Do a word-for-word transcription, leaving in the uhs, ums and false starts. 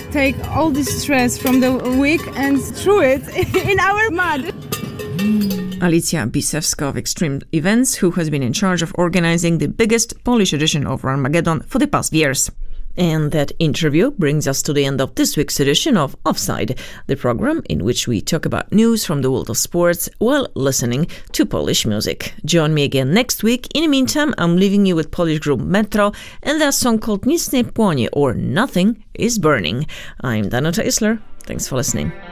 take all this stress from the week and threw it in our mud. Alicja Bisewska of Extreme Events, who has been in charge of organizing the biggest Polish edition of Ranmageddon for the past years. And that interview brings us to the end of this week's edition of Offside, the program in which we talk about news from the world of sports while listening to Polish music. Join me again next week. In the meantime, I'm leaving you with Polish group Metro and their song called Nic nie płonie, or Nothing is Burning. I'm Danuta Isler. Thanks for listening.